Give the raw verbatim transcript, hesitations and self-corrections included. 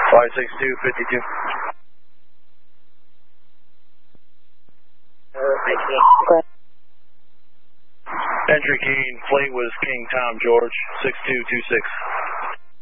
five six two, fifty-two. Okay. Entry King, flight was King Tom George, six two two six.